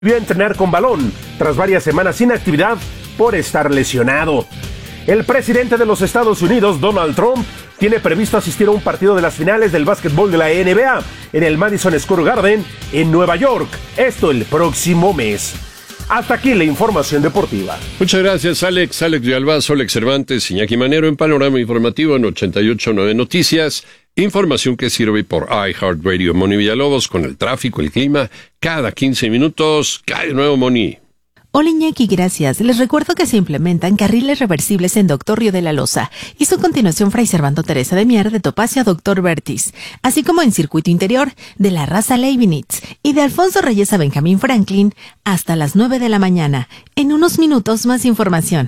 volvió a entrenar con balón tras varias semanas sin actividad por estar lesionado. El presidente de los Estados Unidos, Donald Trump, tiene previsto asistir a un partido de las finales del básquetbol de la NBA en el Madison Square Garden en Nueva York, esto el próximo mes. Hasta aquí la información deportiva. Muchas gracias, Alex de Albazo, Alex Cervantes, Iñaki Manero en Panorama Informativo en 88.9 Noticias. Información que sirve por iHeartRadio. Moni Villalobos con el tráfico, el clima. Cada 15 minutos cae de nuevo, Moni. Hola Iñaki, gracias. Les recuerdo que se implementan carriles reversibles en Doctor Río de la Loza y su continuación Fray Servando Teresa de Mier de Topacio a Doctor Vertis, así como en Circuito Interior de la Raza Leibniz y de Alfonso Reyes a Benjamín Franklin hasta las 9 de la mañana. En unos minutos más información.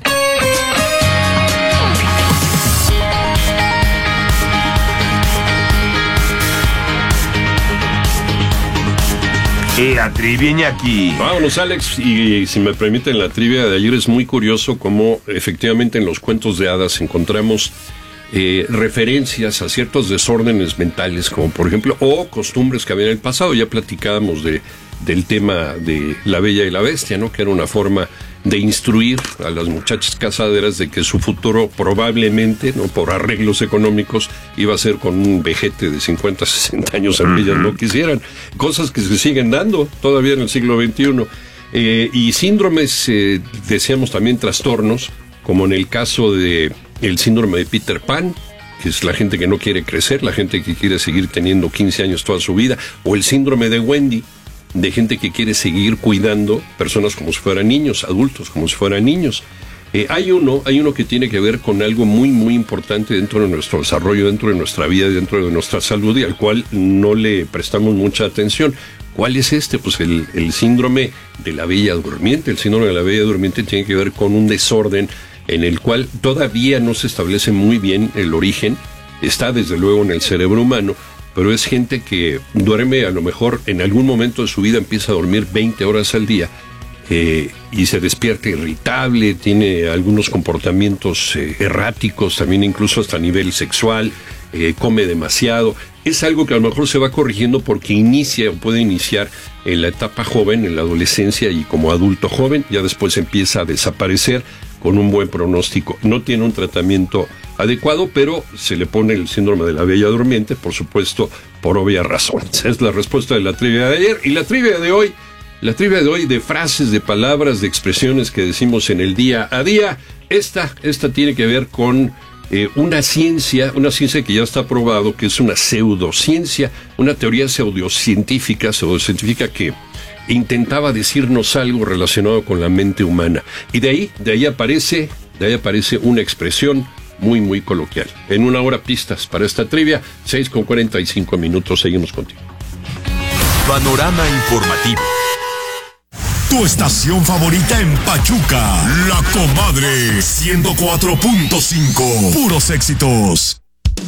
Trivia, Iñaki. Vámonos, Alex, y si me permiten, la trivia de ayer es muy curioso cómo efectivamente en los cuentos de hadas encontramos referencias a ciertos desórdenes mentales, como por ejemplo, o costumbres que había en el pasado. Ya platicábamos del tema de La Bella y la Bestia, ¿no? Que era una forma de instruir a las muchachas casaderas de que su futuro probablemente, no por arreglos económicos, iba a ser con un vejete de 50, 60 años, aunque ellas no quisieran. Cosas que se siguen dando todavía en el siglo XXI. Y síndromes, decíamos también trastornos, como en el caso de el síndrome de Peter Pan, que es la gente que no quiere crecer, la gente que quiere seguir teniendo 15 años toda su vida, o el síndrome de Wendy, de gente que quiere seguir cuidando personas como si fueran niños, adultos como si fueran niños. Hay uno que tiene que ver con algo muy, muy importante dentro de nuestro desarrollo, dentro de nuestra vida, dentro de nuestra salud, y al cual no le prestamos mucha atención. ¿Cuál es este? Pues el síndrome de la Bella Durmiente. El síndrome de la Bella Durmiente tiene que ver con un desorden en el cual todavía no se establece muy bien el origen. Está desde luego en el cerebro humano, pero es gente que duerme, a lo mejor en algún momento de su vida empieza a dormir 20 horas al día y se despierta irritable, tiene algunos comportamientos erráticos, también incluso hasta a nivel sexual, come demasiado. Es algo que a lo mejor se va corrigiendo porque inicia o puede iniciar en la etapa joven, en la adolescencia y como adulto joven, ya después empieza a desaparecer con un buen pronóstico. No tiene un tratamiento adecuado, pero se le pone el síndrome de la Bella Durmiente, por supuesto, por obvias razones. Es la respuesta de la trivia de ayer. Y la trivia de hoy de frases, de palabras, de expresiones que decimos en el día a día. Esta tiene que ver con una ciencia que ya está probado, que es una pseudociencia, una teoría pseudocientífica que intentaba decirnos algo relacionado con la mente humana. Y de ahí aparece una expresión muy, muy coloquial. En una hora pistas para esta trivia, 6:45. Seguimos contigo. Panorama Informativo. Tu estación favorita en Pachuca, La Comadre 104.5. Puros éxitos.